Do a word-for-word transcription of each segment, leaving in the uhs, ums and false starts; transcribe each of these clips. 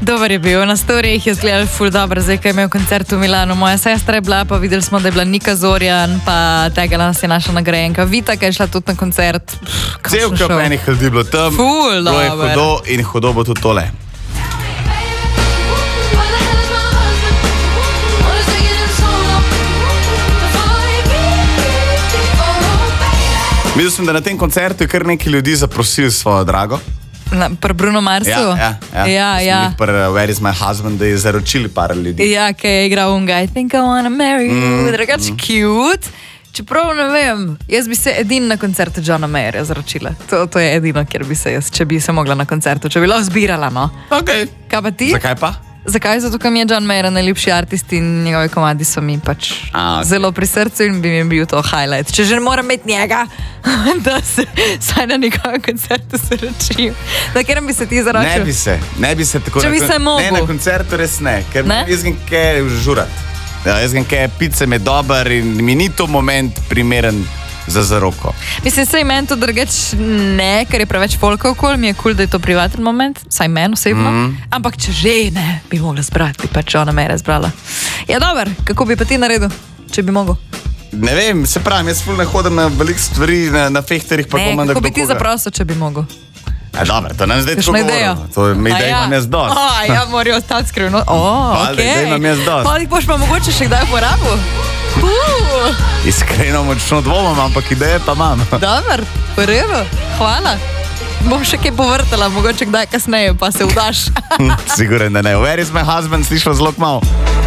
Dober je bil, na storijih je izgledal ful dobro, zdaj, ko je imel koncert v Milanu. Moja sestra je bila, pa videli smo, da je bila Nika Zorjan, pa tega nas je naša nagrajenka Vita, ki je šla tudi na koncert. Celka meni ljudi bilo tam, ful bilo je dober. hudo in hudo bo tudi tole. Videl sem, da na tem koncertu je kar nekaj ljudi zaprosili svojo drago. Na, pri Bruno Marsu? Ja, ja, ja. ja, ja. Pri uh, Where is my husband, da je zaročili par ljudi. Ja, ki je igral unga, I think I wanna marry you, Mm, drugače mm. cute. Čeprav ne vem, jaz bi se edin na koncertu Johna Mayerja zaročila. To, to je edino, kjer bi se jaz, če bi se mogla na koncertu, če bi lahko zbirala, no. Okay. Kaj pa ti? Zakaj pa? Zakaj? Zato, ker mi je John Mayer najljubši artist in njegovi komadi so mi pač A, okay. zelo pri srcu in bi mi bil to highlight. Če že ne moram imeti njega, da se saj na njegovem koncertu zaročim. Na katerem bi se ti zaročil? Ne bi se, ne bi se tako... Če bi se mogel. Ne, na koncertu res ne, ker Ne? jaz grem kaj žurat. Ja, jaz grem kaj pice me dober in mi ni to moment primeren za zaroko. Mislim, sej meni to drugač ne, ker je preveč folka okoli, mi je kul, cool, da je to privaten moment, saj meni osebno. Mhm. Ampak če že ne, bi mogla zbrati, bi pač Johna Mayerja zbrala. Ja, dober, kako bi pa ti naredil, če bi mogel? Ne vem, se pravim, jaz ful ne hodim na veliko stvari, na, na fehterih pa Ne, komanda kako bi kdo ti koga. zaprosil, če bi mogel? A dobro, to nam zdaj Kakšno tako idejo? govorimo. To mi A idej ja. imam jaz dost. O, ja, morajo ostati skrivno. O, Valjda, okej. zdaj imam jaz dosti. Pa jih boš pa mogoče še kdaj uporabil? Uh, Iskreno močno dvomam, ampak ideje pa imam. dober, v redu, hvala. Bom še kaj povrtala, mogoče kdaj kasneje, pa se vdaš. Siguren, da ne. Where is my husband slišal zelo kmalu.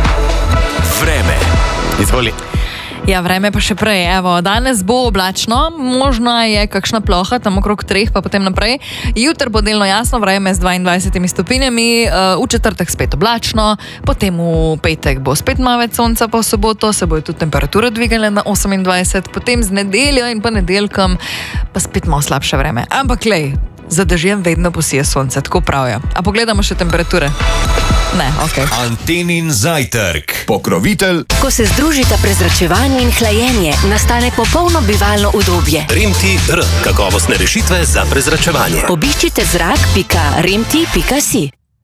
Vreme. Izvoli. Ja, vreme pa še prej. Evo, danes bo oblačno, možna je kakšna ploha, tam okrog treh, pa potem naprej. Jutr bo delno jasno, vreme z dvaindvajsetimi stopinjami, v četrtek spet oblačno, potem v petek bo spet malo več sonca, pa v soboto se bojo tudi temperature dvigale na osemindvajset, potem z nedeljo in ponedeljkom pa spet malo slabše vreme. Ampak lej, za dežjem vedno posije sonce, tako pravijo. A pogledamo še temperature? Ne, okej. Okay. Antenin zajtrk. Pokrovitelj Ko se združita prezračevanje in hlajenje, nastane popolno bivalno udobje. Remti R. Kakovostne rešitve za prezračevanje. Obiščite zrak pika remti pika si.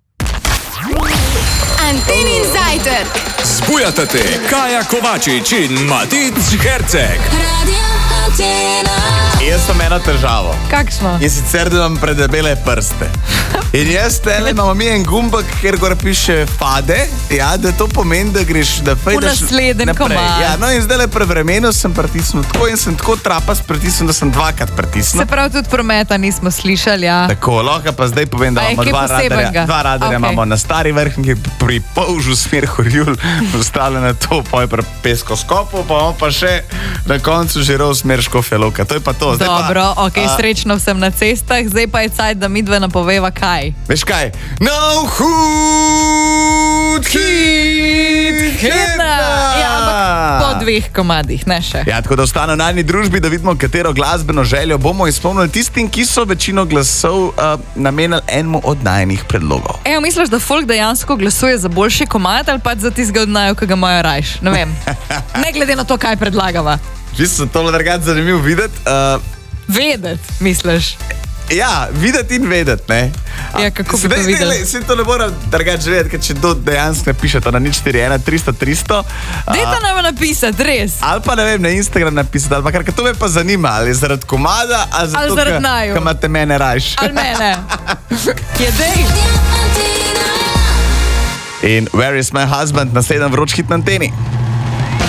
Antenin zajtrk. Zbujate te Kaja Kovačič in Matic Herceg. Radio Antena. Jaz sem eno težavo. Kakšno? In sicer, da imam predebele prste. In jaz tele imamo mi en gumbek, kjer gor piše fade, ja, da to pomeni, da greš, da fejdeš naslednji naprej. komad. Ja, no in zdaj le pri vremenu sem pritisnil tako in sem tako trapas pritisnil, da sem dvakrat pritisnil. Se pravi, tudi prometa nismo slišali, ja. Tako, lahko pa zdaj povem, da A je imamo kaj dva radarja, posebenega? dva radarja Okej. imamo na stari vrhnji, pri polžu smer Horjul, ostale na to, poj pri Peskoskopu, pa imamo pa še na koncu žirov smer Škofja Loka. To je pa to. Zdaj Dobro, pa, ok, a, srečno vsem na cestah, zdaj pa je cajt, da midve napoveva kaj. Veš kaj? No hud hit, hitna! Ja, ampak po dveh komadih, ne še. Ja, tako da ostane na eni družbi, da vidimo, katero glasbeno željo bomo izpolnili tistim, ki so večino glasov uh, namenili enemu od najnih predlogov. Evo, misliš, da folk dejansko glasuje za boljši komad ali pa za tistega od naju, ki ga imajo rajš? Ne vem. Ne glede na to, kaj predlagava. Že so to drugače zanimivo videti. Uh, Vedet, misliš? Ja, videti in vedeti, ne? Ja, kako bi Sedaj, to videli? Vse to ne moram drugače vedeti, ker če to dejansko napišete na nič štiri ena tristo tristo. Dajte nam napisati, res. Ali pa ne vem, na Instagram napisati, ali pa kar, ker to me pa zanima, ali zaradi komada, ali zato, Ali zaradi ker- naju. ker imate mene rajš. Ali mene. Je dej. Radio Antena. In Where is my husband, naslednji vroč hit na anteni.